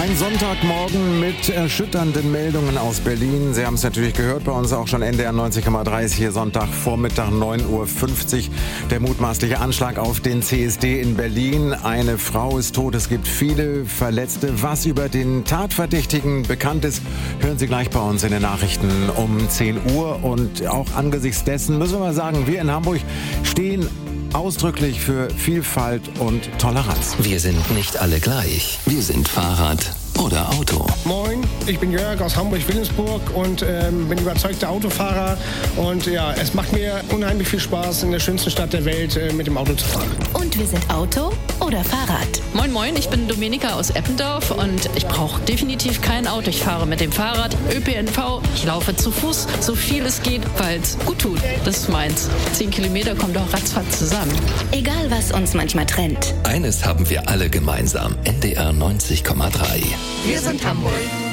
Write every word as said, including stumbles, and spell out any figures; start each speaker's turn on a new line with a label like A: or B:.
A: Ein Sonntagmorgen mit erschütternden Meldungen aus Berlin. Sie haben es natürlich gehört, bei uns auch schon N D R neunzig Komma drei ist hier Sonntagvormittag neun Uhr fünfzig. Der mutmaßliche Anschlag auf den C S D in Berlin. Eine Frau ist tot, es gibt viele Verletzte. Was über den Tatverdächtigen bekannt ist, hören Sie gleich bei uns in den Nachrichten um zehn Uhr. Und auch angesichts dessen müssen wir mal sagen, wir in Hamburg stehen ausdrücklich für Vielfalt und Toleranz.
B: Wir sind nicht alle gleich. Wir sind Fahrrad oder Auto.
C: Moin, ich bin Jörg aus Hamburg-Wilhelmsburg und ähm, bin überzeugter Autofahrer. Und ja, es macht mir unheimlich viel Spaß, in der schönsten Stadt der Welt äh, mit dem Auto zu fahren.
D: Und wir sind Auto oder Fahrrad?
E: Moin Moin, ich bin Dominika aus Eppendorf und ich brauche definitiv kein Auto. Ich fahre mit dem Fahrrad, Ö P N V, ich laufe zu Fuß, so viel es geht, weil es gut tut. Das ist meins. Zehn Kilometer kommt auch ratzfatz zusammen.
D: Egal, was uns manchmal trennt.
B: Eines haben wir alle gemeinsam. N D R neunzig Komma drei.
D: Wir sind Hamburg.